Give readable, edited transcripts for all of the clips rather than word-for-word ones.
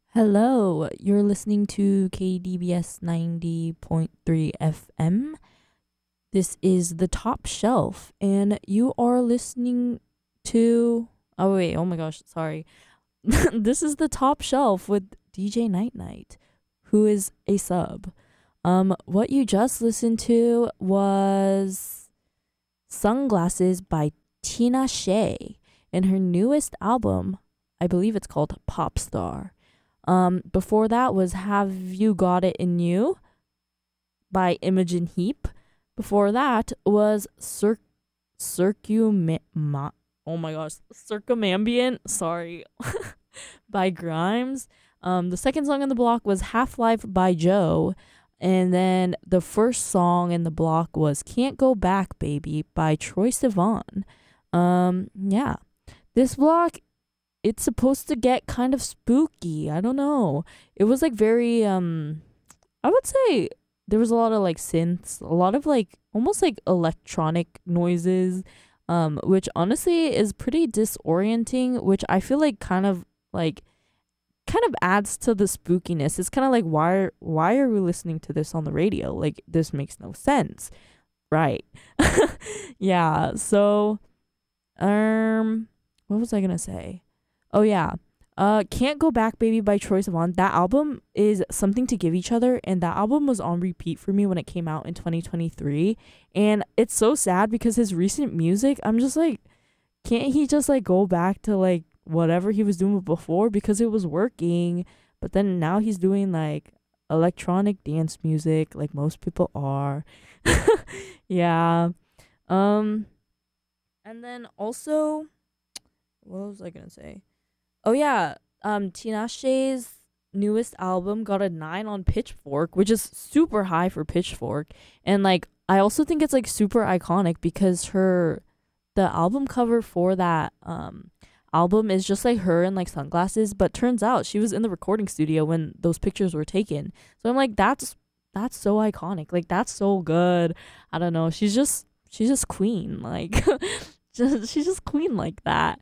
Hello, you're listening to KDBS 90.3 FM. This is The Top Shelf, and you are listening to. Oh, wait, oh my gosh, sorry. This is The Top Shelf with DJ Night Night, who is a sub. What you just listened to was Sunglasses by Tina Shea and her newest album. I believe it's called Popstar. Before that was Have You Got It in You by Imogen Heap. Before that was Circumambient, sorry, by Grimes. The second song in the block was Half Life by Joe. And then the first song in the block was Can't Go Back Baby by Troye Sivan. Yeah. This block, it's supposed to get kind of spooky. I don't know. It was like very I would say there was a lot of like synths, a lot of like almost like electronic noises, which honestly is pretty disorienting, which I feel like kind of adds to the spookiness. It's kind of like why are we listening to this on the radio? Like, this makes no sense. Right. Yeah. So what was I going to say? Oh yeah. Can't Go Back Baby by Troye Sivan. That album is something to give each other, and that album was on repeat for me when it came out in 2023. And it's so sad because his recent music, I'm just like, can't he just like go back to like whatever he was doing before, because it was working? But then now he's doing like electronic dance music like most people are. Yeah. And then also, what was I gonna say? Oh yeah, Tinashe's newest album got a 9 on Pitchfork, which is super high for Pitchfork. And like, I also think it's like super iconic because the album cover for that album is just like her in like sunglasses, but turns out she was in the recording studio when those pictures were taken. So I'm like, that's so iconic. Like, that's so good. I don't know. She's just queen. Like, she's just queen like that.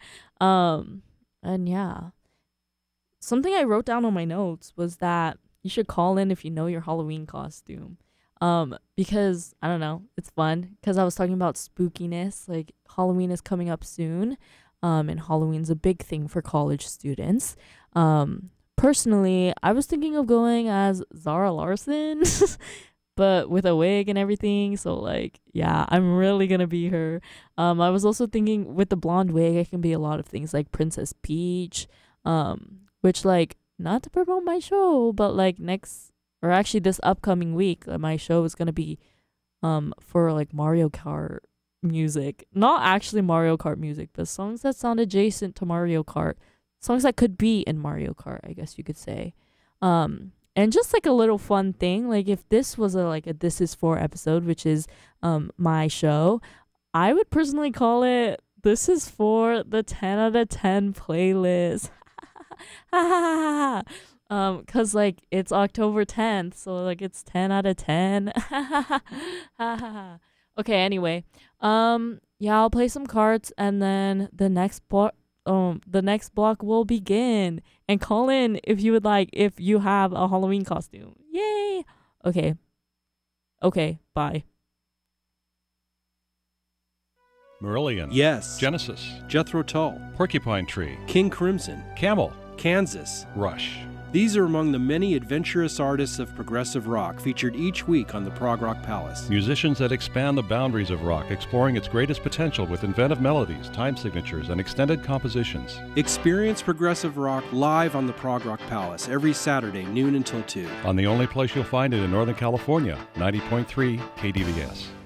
And yeah, something I wrote down on my notes was that you should call in if you know your Halloween costume. Because I don't know, it's fun because I was talking about spookiness. Like, Halloween is coming up soon. And Halloween's a big thing for college students. Personally, I was thinking of going as Zara Larson, but with a wig and everything. So like, yeah, I'm really gonna be her. I was also thinking with the blonde wig, I can be a lot of things like Princess Peach. Which, like, not to promote my show, but like this upcoming week, my show is gonna be for like Mario Kart music. Not actually Mario Kart music, but songs that sound adjacent to Mario Kart. Songs that could be in Mario Kart, I guess you could say. And just like a little fun thing, like if this was a This Is For episode, which is my show, I would personally call it This Is For the 10 out of 10 playlist. Cause like it's October 10th, so like it's 10 out of 10. Okay, anyway. Yeah, I'll play some cards, and then the next block will begin. And call in if you would like, if you have a Halloween costume. Yay! Okay, bye. Marillion. Yes. Genesis. Jethro Tull. Porcupine Tree. King Crimson. Camel. Kansas. Rush. These are among the many adventurous artists of progressive rock featured each week on the Prog Rock Palace. Musicians that expand the boundaries of rock, exploring its greatest potential with inventive melodies, time signatures, and extended compositions. Experience progressive rock live on the Prog Rock Palace every Saturday, noon until 2. On the only place you'll find it in Northern California, 90.3 KDVS.